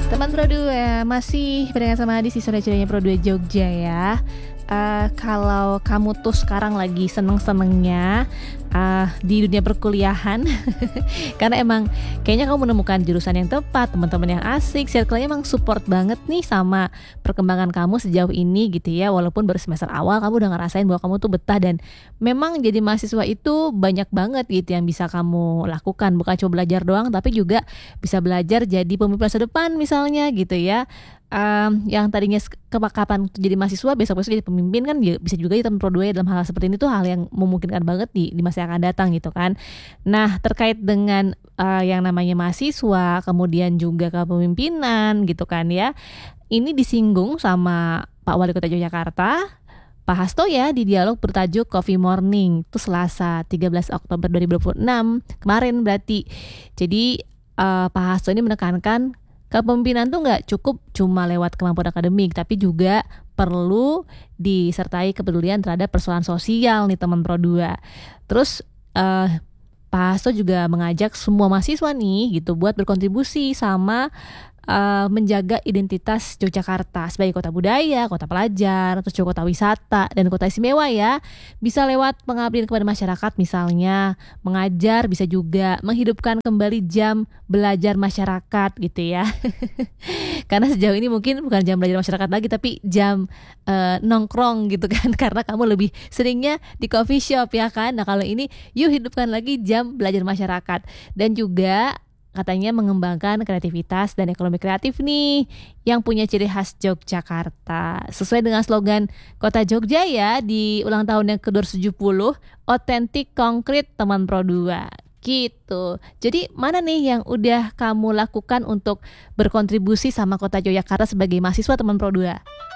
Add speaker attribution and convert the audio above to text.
Speaker 1: Teman Pro 2, masih barengan sama Adi, siswa ceritanya Pro 2 Jogja ya. Kalau kamu tuh sekarang lagi seneng-senengnya di dunia perkuliahan karena emang kayaknya kamu menemukan jurusan yang tepat, teman-teman yang asik, circle-nya emang support banget nih sama perkembangan kamu sejauh ini gitu ya. Walaupun baru semester awal kamu udah ngerasain bahwa kamu tuh betah, dan memang jadi mahasiswa itu banyak banget gitu yang bisa kamu lakukan. Bukan cuma belajar doang, tapi juga bisa belajar jadi pemimpin masa depan misalnya gitu ya. Yang tadinya kapan jadi mahasiswa, besok-besok jadi pemimpin kan bisa juga ya teman Pro 2 ya. Dalam hal seperti ini tuh hal yang memungkinkan banget di masa yang akan datang gitu kan. Nah, terkait dengan yang namanya mahasiswa, kemudian juga kepemimpinan gitu kan ya. Ini disinggung sama Pak Wali Kota Yogyakarta, Pak Hasto ya, di dialog bertajuk Coffee Morning itu Selasa 13 Oktober 2026 kemarin berarti. Jadi Pak Hasto ini menekankan kepemimpinan tuh nggak cukup cuma lewat kemampuan akademik, tapi juga perlu disertai kepedulian terhadap persoalan sosial nih teman Pro 2. Terus Pak Hasto juga mengajak semua mahasiswa nih gitu buat berkontribusi sama menjaga identitas Yogyakarta sebagai kota budaya, kota pelajar, terus juga kota wisata dan kota istimewa ya. Bisa lewat pengabdian kepada masyarakat, misalnya mengajar, bisa juga menghidupkan kembali jam belajar masyarakat gitu ya. Karena sejauh ini mungkin bukan jam belajar masyarakat lagi, tapi jam nongkrong gitu kan, karena kamu lebih seringnya di coffee shop ya kan. Nah, kalau ini yuk hidupkan lagi jam belajar masyarakat, dan juga katanya mengembangkan kreativitas dan ekonomi kreatif nih yang punya ciri khas Yogyakarta. Sesuai dengan slogan Kota Jogja ya di ulang tahun yang ke-270, otentik konkret teman Pro 2 gitu. Jadi mana nih yang udah kamu lakukan untuk berkontribusi sama Kota Yogyakarta sebagai mahasiswa teman Pro 2?